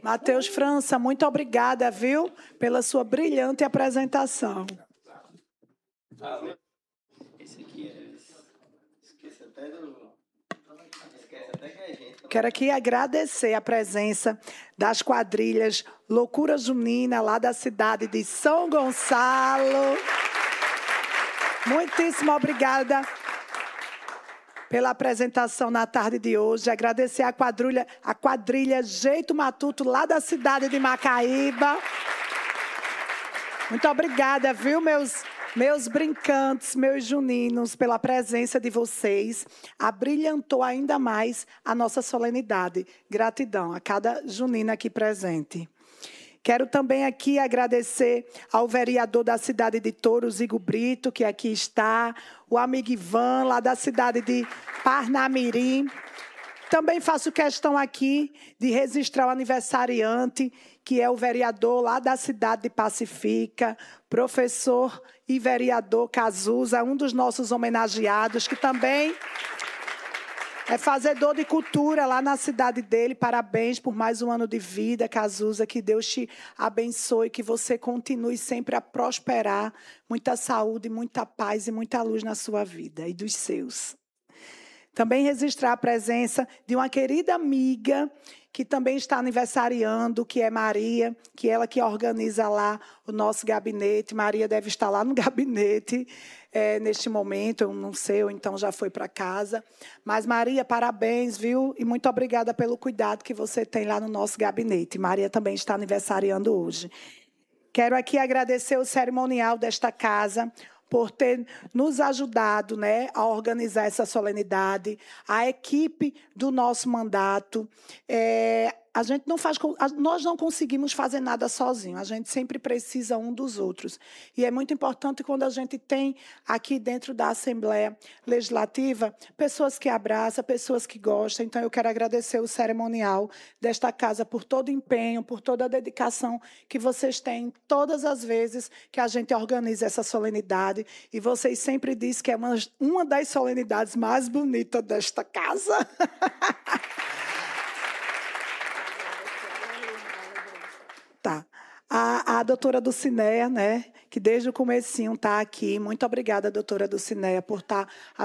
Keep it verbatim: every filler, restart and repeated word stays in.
Matheus França, muito obrigada, viu, pela sua brilhante apresentação. Esse aqui é... Esquece até do... Esquece até que é gente. Quero aqui agradecer a presença das quadrilhas Loucura Junina, lá da cidade de São Gonçalo. Muitíssimo obrigada pela apresentação na tarde de hoje. Agradecer a quadrilha, a quadrilha Jeito Matuto, lá da cidade de Macaíba. Muito obrigada, viu, meus, meus brincantes, meus juninos, pela presença de vocês. Abrilhantou ainda mais a nossa solenidade. Gratidão a cada junina aqui presente. Quero também aqui agradecer ao vereador da cidade de Touros, Igor Brito, que aqui está, o amigo Ivan, lá da cidade de Parnamirim. Também faço questão aqui de registrar o aniversariante, que é o vereador lá da cidade de Pacifica, professor e vereador Cazuza, um dos nossos homenageados, que também é fazedor de cultura lá na cidade dele. Parabéns por mais um ano de vida, Cazuza. Que Deus te abençoe, que você continue sempre a prosperar. Muita saúde, muita paz e muita luz na sua vida e dos seus. Também registrar a presença de uma querida amiga que também está aniversariando, que é Maria, que é ela que organiza lá o nosso gabinete. Maria deve estar lá no gabinete é, neste momento, eu não sei, ou então já foi para casa. Mas, Maria, parabéns, viu? E muito obrigada pelo cuidado que você tem lá no nosso gabinete. Maria também está aniversariando hoje. Quero aqui agradecer o cerimonial desta casa, por ter nos ajudado, né, a organizar essa solenidade, a equipe do nosso mandato. É, a gente não faz, nós não conseguimos fazer nada sozinho, a gente sempre precisa um dos outros. E é muito importante quando a gente tem aqui dentro da Assembleia Legislativa pessoas que abraçam, pessoas que gostam. Então, eu quero agradecer o cerimonial desta casa por todo o empenho, por toda a dedicação que vocês têm todas as vezes que a gente organiza essa solenidade. E vocês sempre dizem que é uma, uma das solenidades mais bonitas desta casa. Tá. A, a doutora Dulcineia, né, que desde o comecinho está aqui. Muito obrigada, doutora Dulcineia, por estar